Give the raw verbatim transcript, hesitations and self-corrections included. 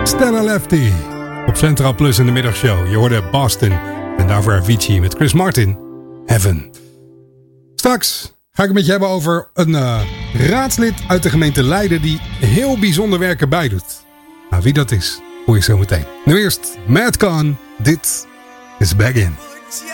Stella Lefty op Centraal Plus in de middagshow. Je hoorde Boston en daarvoor Avicii met Chris Martin, Heaven. Straks ga ik het met je hebben over een uh, raadslid uit de gemeente Leiden die heel bijzonder werk erbij doet. Nou, wie dat is, hoor je zo meteen. Nu eerst Madcon, dit is Back In.